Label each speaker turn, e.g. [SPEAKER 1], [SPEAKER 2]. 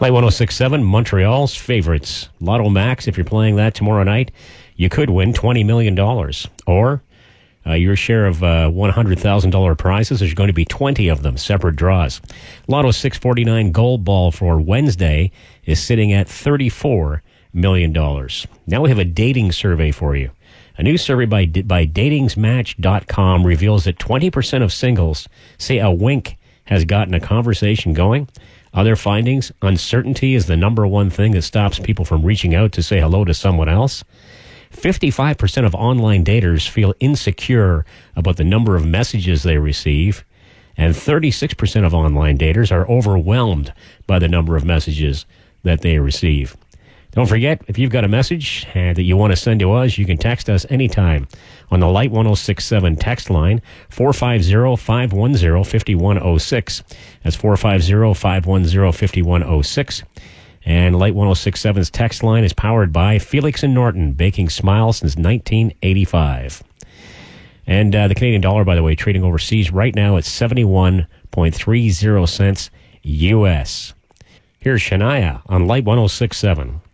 [SPEAKER 1] Light 106.7, Montreal's favorites. Lotto Max, if you're playing that tomorrow night, you could win $20 million. Or your share of $100,000 prizes. There's going to be 20 of them, separate draws. Lotto 649 Gold Ball for Wednesday is sitting at $34 million. Now we have a dating survey for you. A new survey by datingsmatch.com reveals that 20% of singles say a wink has gotten a conversation going. Other findings: uncertainty is the number one thing that stops people from reaching out to say hello to someone else. 55% of online daters feel insecure about the number of messages they receive. And 36% of online daters are overwhelmed by the number of messages that they receive. Don't forget, if you've got a message that you want to send to us, you can text us anytime on the Light 106.7 text line, 450-510-5106. That's 450-510-5106. And Light 106.7's text line is powered by Felix and Norton, baking smiles since 1985. And the Canadian dollar, by the way, trading overseas right now at 71.30 cents U.S. Here's Shania on Light 106.7.